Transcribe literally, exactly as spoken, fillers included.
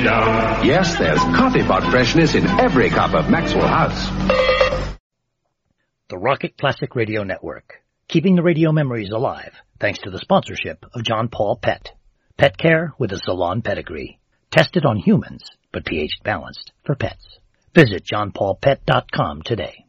down. Yes, there's coffee pot freshness in every cup of Maxwell House. The Rocket Classic Radio Network, keeping the radio memories alive thanks to the sponsorship of John Paul Pet. Pet care with a salon pedigree. Tested on humans, but pH balanced for pets. Visit john paul pet dot com today.